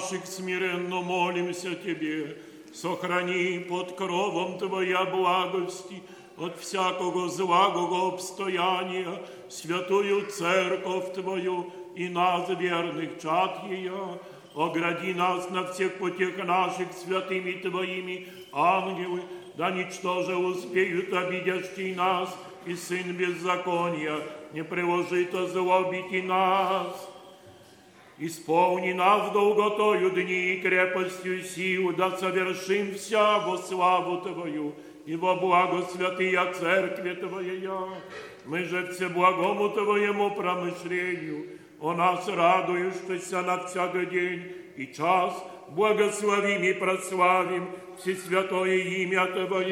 наших смиренно молимся Тебе, сохрани под кровом Твоя благости от всякого злагого обстояния святую Церковь Твою и нас, верных чад ее. Огради нас на всех путях наших святыми Твоими ангелы, да ничтоже успеют обидящие нас, и сын беззакония не приложит озлобить и нас. Исполни нас долготою дни и крепостью сил, да совершим вся во славу Твою и во благо святыя Церкви Твоя. Мы же всеблагому Твоему промышлению о нас радуешься на всякий день и час, благословим и прославим всесвятое имя Твое.